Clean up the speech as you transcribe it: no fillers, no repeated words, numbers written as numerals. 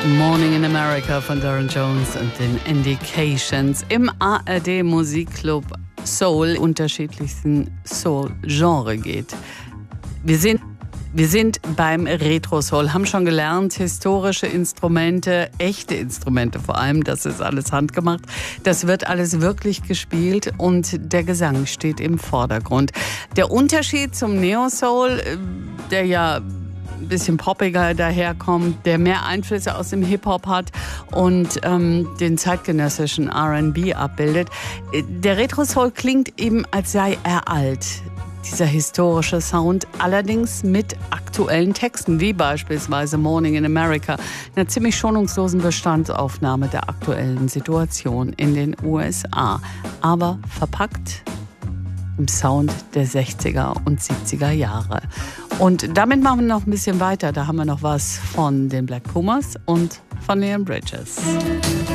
Morning in America von Darren Jones und den Indications im ARD Musikclub Soul unterschiedlichsten Soul-Genre geht. Wir sind beim Retro-Soul, haben schon gelernt, historische Instrumente, echte Instrumente vor allem, das ist alles handgemacht. Das wird alles wirklich gespielt und der Gesang steht im Vordergrund. Der Unterschied zum Neo-Soul, der ja ein bisschen poppiger daherkommt, der mehr Einflüsse aus dem Hip-Hop hat und den zeitgenössischen R&B abbildet. Der Retro-Soul klingt eben, als sei er alt. Dieser historische Sound, allerdings mit aktuellen Texten, wie beispielsweise Morning in America, einer ziemlich schonungslosen Bestandsaufnahme der aktuellen Situation in den USA, aber verpackt im Sound der 60er und 70er Jahre. Und damit machen wir noch ein bisschen weiter. Da haben wir noch was von den Black Pumas und von Leon Bridges.